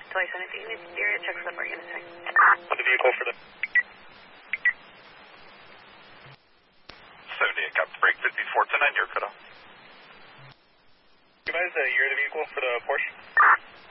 Twice anything you need to steer, check the brake in a second. On the vehicle for the 78, got break 54 to 9, your cutoff. you guys, you're the vehicle for the Porsche?